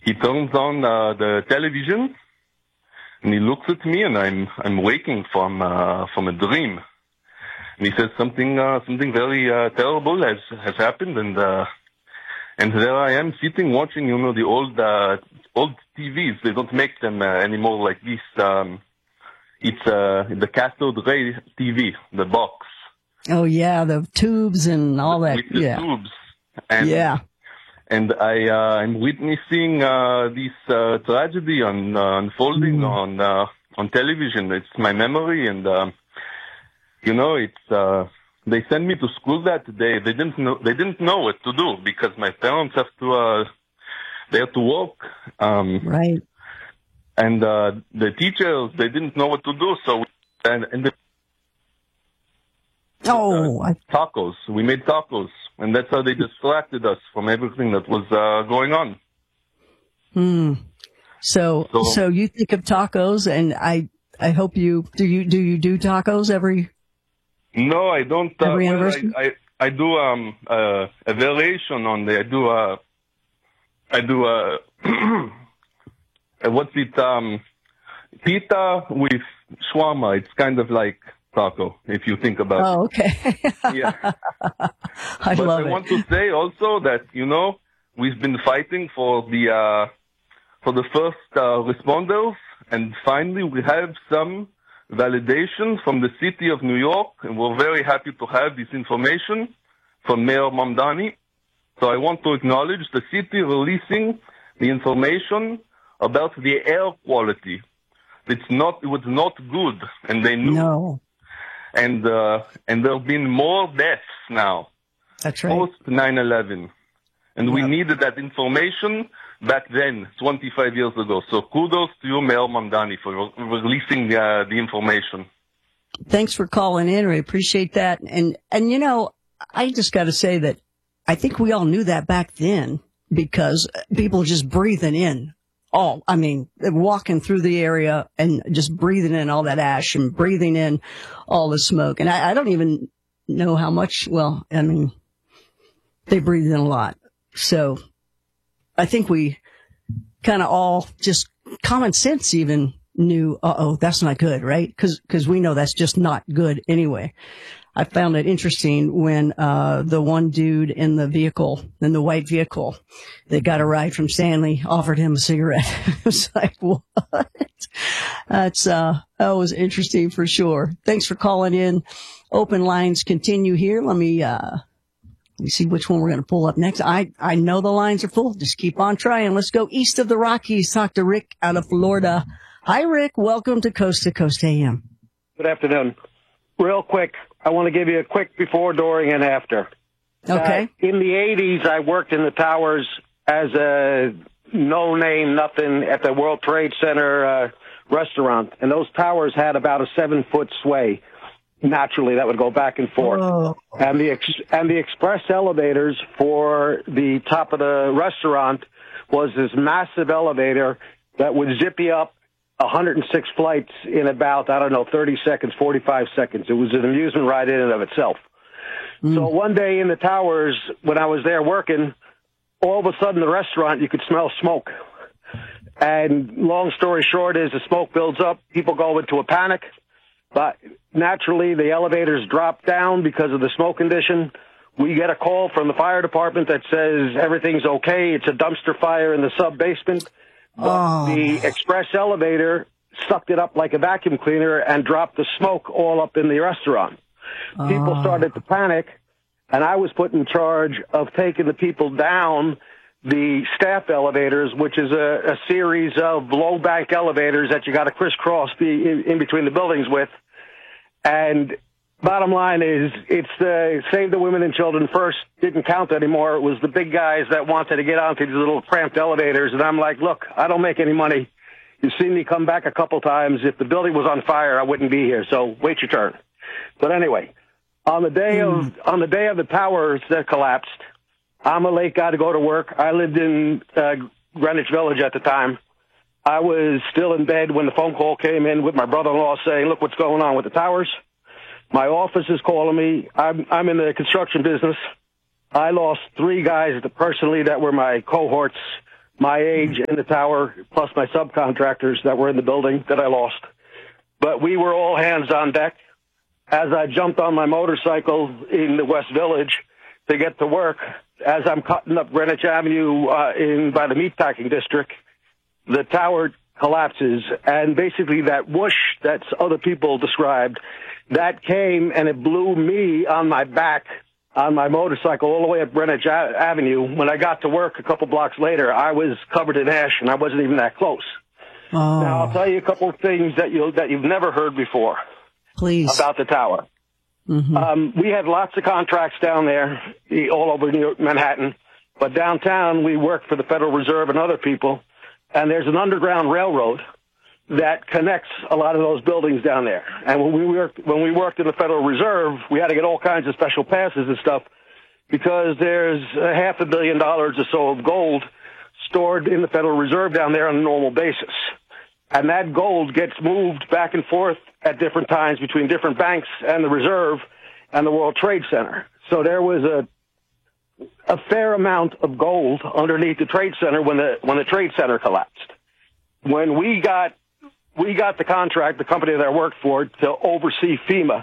he turns on the television, and he looks at me, and I'm waking from a dream. And he says something very terrible has happened, and there I am sitting watching, the old TVs. They don't make them anymore like this. It's the cathode ray TV, the box. Oh yeah, the tubes and all that. With the tubes. And, yeah. And I'm witnessing this tragedy unfolding on television. It's my memory, and it's. They sent me to school that day. They didn't know what to do because my parents they have to work. Right. And the teachers, they didn't know what to do. So tacos. We made tacos, and that's how they distracted us from everything that was going on. So you think of tacos, and I hope do you do tacos every? No, I don't. Every anniversary? I do a variation on the. I do what's it? Pita with shawarma. It's kind of like taco, if you think about it. Oh, okay. Yeah. I love it. I want to say also that, we've been fighting for the first responders, and finally we have some validation from the city of New York, and we're very happy to have this information from Mayor Mamdani. So I want to acknowledge the city releasing the information about the air quality. It was not good, and they knew. No. And there have been more deaths now. That's right. Post 9/11. And we needed that information back then, 25 years ago. So kudos to you, Mayor Mamdani, for releasing the information. Thanks for calling in. We appreciate that. And I just got to say that I think we all knew that back then because people just breathing in walking through the area and just breathing in all that ash and breathing in all the smoke. And I don't even know how much, they breathed in a lot. So I think we kind of all just common sense even knew, that's not good, right? Cause we know that's just not good anyway. I found it interesting when, the one dude in the white vehicle that got a ride from Stanley offered him a cigarette. It was like, what? That was interesting for sure. Thanks for calling in. Open lines continue here. Let me see which one we're going to pull up next. I know the lines are full. Just keep on trying. Let's go east of the Rockies. Talk to Rick out of Florida. Hi, Rick. Welcome to Coast AM. Good afternoon. Real quick, I want to give you a quick before, during, and after. Okay. In the 80s, I worked in the towers as a no-name nothing at the World Trade Center restaurant, and those towers had about a 7-foot sway. Naturally, that would go back and forth. Oh. And the express elevators for the top of the restaurant was this massive elevator that would zip you up 106 flights in about, 30 seconds, 45 seconds. It was an amusement ride in and of itself. So one day in the towers, when I was there working, all of a sudden the restaurant, you could smell smoke. And long story short is the smoke builds up, people go into a panic, but naturally the elevators drop down because of the smoke condition. We get a call from the fire department that says everything's okay, it's a dumpster fire in the sub-basement. But the express elevator sucked it up like a vacuum cleaner and dropped the smoke all up in the restaurant. People started to panic, and I was put in charge of taking the people down the staff elevators, which is a series of low bank elevators that you got to crisscross in between the buildings with. And bottom line is, it's the Save the Women and Children First didn't count anymore. It was the big guys that wanted to get onto these little cramped elevators. And I'm like, look, I don't make any money. You've seen me come back a couple times. If the building was on fire, I wouldn't be here. So wait your turn. But anyway, on the day of the towers that collapsed, I'm a late guy to go to work. I lived in Greenwich Village at the time. I was still in bed when the phone call came in with my brother-in-law saying, look what's going on with the towers. My office is calling me. I'm in the construction business. I lost 3 guys personally that were my cohorts my age in the tower, plus my subcontractors that were in the building that I lost. But we were all hands on deck. As I jumped on my motorcycle in the West Village to get to work, as I'm cutting up Greenwich Avenue by the meatpacking district, the tower collapses, and basically that whoosh that other people described, that came and it blew me on my back on my motorcycle all the way up Greenwich Avenue. When I got to work a couple blocks later, I was covered in ash, and I wasn't even that close. Oh. Now, I'll tell you a couple of things that you've never heard before. Please. About the tower. Mm-hmm. We had lots of contracts down there, all over New York, Manhattan, but downtown we worked for the Federal Reserve and other people, and there's an underground railroad that connects a lot of those buildings down there. And when we worked in the Federal Reserve, we had to get all kinds of special passes and stuff because there's $500 million or so of gold stored in the Federal Reserve down there on a normal basis. And that gold gets moved back and forth at different times between different banks and the Reserve and the World Trade Center. So there was a fair amount of gold underneath the Trade Center when the Trade Center collapsed. When we got the contract, the company that I worked for, to oversee FEMA,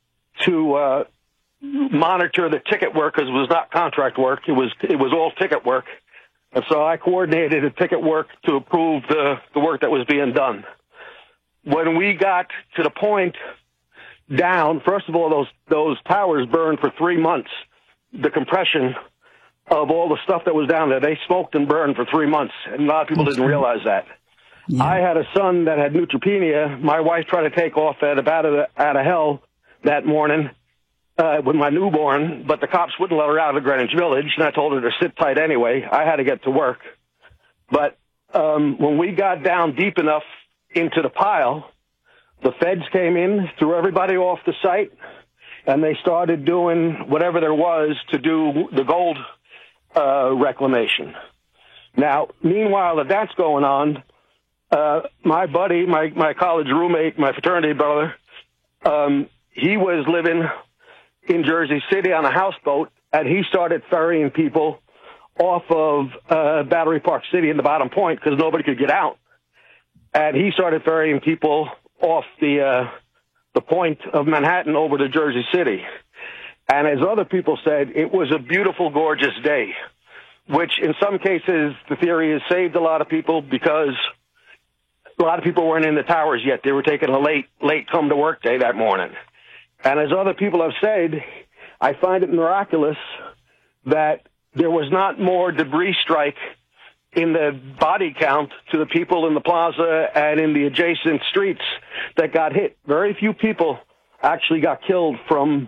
to monitor the ticket work, because it was not contract work, it was all ticket work. And so I coordinated the ticket work to approve the work that was being done. When we got to the point down, first of all, those towers burned for 3 months. The compression of all the stuff that was down there, they smoked and burned for 3 months, and a lot of people didn't realize that. Yeah. I had a son that had neutropenia. My wife tried to take off out of hell that morning with my newborn, but the cops wouldn't let her out of Greenwich Village, and I told her to sit tight anyway. I had to get to work. But when we got down deep enough into the pile, the feds came in, threw everybody off the site, and they started doing whatever there was to do the gold reclamation. Now, meanwhile that's going on, my buddy, my college roommate, my fraternity brother, he was living in Jersey City on a houseboat, and he started ferrying people off of Battery Park City in the Bottom Point because nobody could get out. And he started ferrying people off the point of Manhattan over to Jersey City. And as other people said, it was a beautiful, gorgeous day, which in some cases the theory has saved a lot of people because a lot of people weren't in the towers yet. They were taking a late come to work day that morning. And as other people have said, I find it miraculous that there was not more debris strike in the body count to the people in the plaza and in the adjacent streets that got hit. Very few people actually got killed from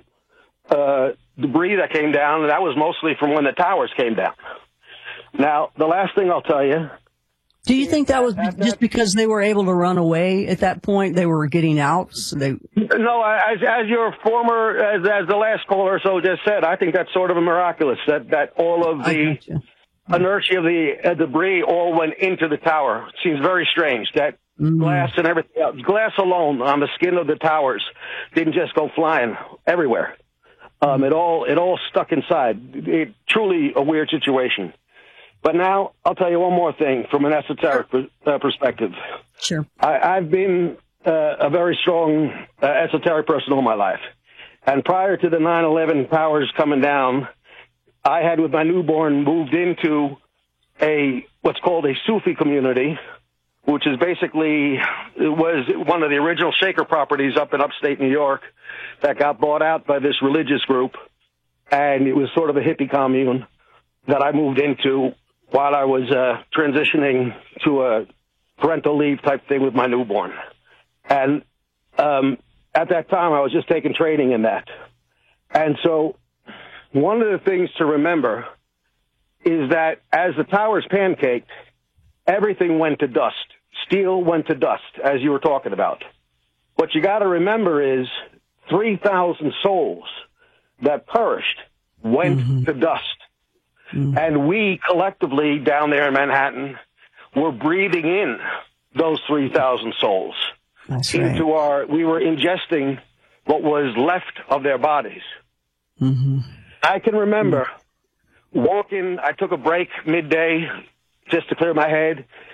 debris that came down, and that was mostly from when the towers came down. Now, the last thing I'll tell you. Do you think that was just because they were able to run away at that point? They were getting out? So No, as your as the last caller or so just said, I think that's sort of a miraculous that all of the inertia of the debris all went into the tower. It seems very strange that glass and everything else, glass alone on the skin of the towers didn't just go flying everywhere. It all stuck inside. Truly a weird situation. But now I'll tell you one more thing from an esoteric perspective. Sure. I've been a very strong esoteric person all my life. And prior to the 9/11 towers coming down, I had, with my newborn, moved into what's called a Sufi community, which is basically, it was one of the original Shaker properties up in upstate New York that got bought out by this religious group. And it was sort of a hippie commune that I moved into while I was transitioning to a parental leave type thing with my newborn. And at that time, I was just taking training in that. And so one of the things to remember is that as the towers pancaked, everything went to dust. Steel went to dust, as you were talking about. What you got to remember is 3,000 souls that perished went to dust. And we collectively down there in Manhattan were breathing in those 3,000 souls. That's into right. We were ingesting what was left of their bodies. I can remember walking, I took a break midday just to clear my head.